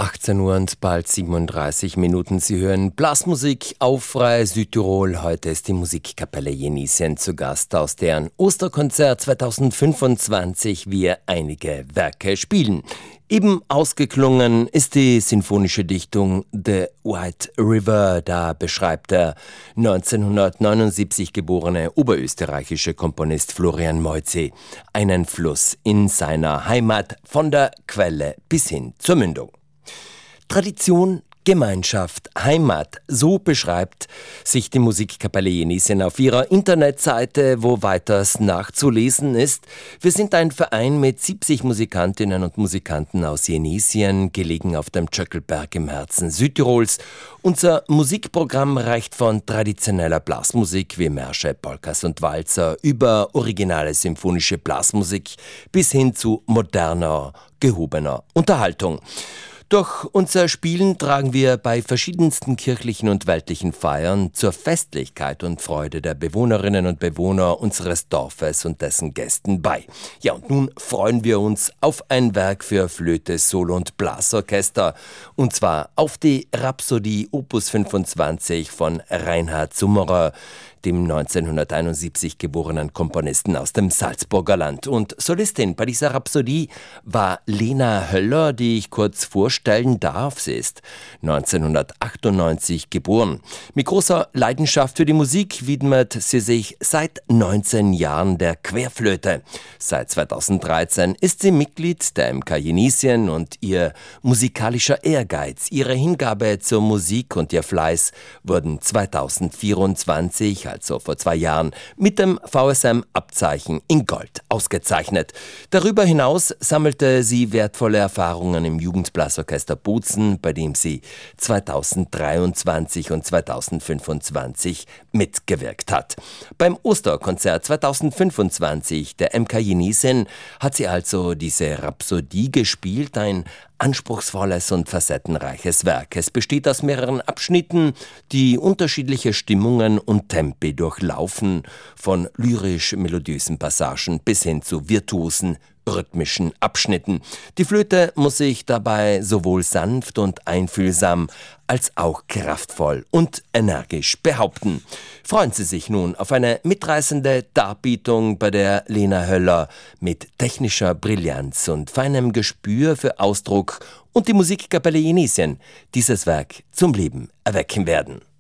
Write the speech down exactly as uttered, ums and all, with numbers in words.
achtzehn Uhr und bald siebenunddreißig Minuten. Sie hören Blasmusik auf Freie Südtirol. Heute ist die Musikkapelle Jenisien zu Gast, aus deren Osterkonzert zweitausendfünfundzwanzig wir einige Werke spielen. Eben ausgeklungen ist die sinfonische Dichtung The White River. Da beschreibt der neunzehnhundertneunundsiebzig geborene oberösterreichische Komponist Florian Moizzi einen Fluss in seiner Heimat von der Quelle bis hin zur Mündung. Tradition, Gemeinschaft, Heimat, so beschreibt sich die Musikkapelle Jenisien auf ihrer Internetseite, wo weiters nachzulesen ist. Wir sind ein Verein mit siebzig Musikantinnen und Musikanten aus Jenisien, gelegen auf dem Tschöckelberg im Herzen Südtirols. Unser Musikprogramm reicht von traditioneller Blasmusik wie Märsche, Polkas und Walzer über originale symphonische Blasmusik bis hin zu moderner, gehobener Unterhaltung. Durch unser Spielen tragen wir bei verschiedensten kirchlichen und weltlichen Feiern zur Festlichkeit und Freude der Bewohnerinnen und Bewohner unseres Dorfes und dessen Gästen bei. Ja, und nun freuen wir uns auf ein Werk für Flöte, Solo- und Blasorchester, und zwar auf die Rhapsodie Opus fünfundzwanzig von Reinhard Summerer, dem neunzehnhunderteinundsiebzig geborenen Komponisten aus dem Salzburger Land. Und Solistin bei dieser Rhapsodie war Lena Höller, die ich kurz vorstellen darf. Sie ist neunzehnhundertachtundneunzig geboren. Mit großer Leidenschaft für die Musik widmet sie sich seit neunzehn Jahren der Querflöte. Seit zweitausenddreizehn ist sie Mitglied der M K Jenisien und ihr musikalischer Ehrgeiz, ihre Hingabe zur Musik und ihr Fleiß wurden zweitausendvierundzwanzig, also vor zwei Jahren, mit dem V S M-Abzeichen in Gold ausgezeichnet. Darüber hinaus sammelte sie wertvolle Erfahrungen im Jugendblasorchester Bozen, bei dem sie zweitausenddreiundzwanzig und zweitausendfünfundzwanzig mitgewirkt hat. Beim Osterkonzert zweitausendfünfundzwanzig der M K Jenisien hat sie also diese Rhapsodie gespielt, ein anspruchsvolles und facettenreiches Werk. Es besteht aus mehreren Abschnitten, die unterschiedliche Stimmungen und Tempi durchlaufen, von lyrisch-melodiösen Passagen bis hin zu virtuosen, rhythmischen Abschnitten. Die Flöte muss sich dabei sowohl sanft und einfühlsam als auch kraftvoll und energisch behaupten. Freuen Sie sich nun auf eine mitreißende Darbietung, bei der Lena Höller mit technischer Brillanz und feinem Gespür für Ausdruck und die Musikkapelle Jenisien dieses Werk zum Leben erwecken werden.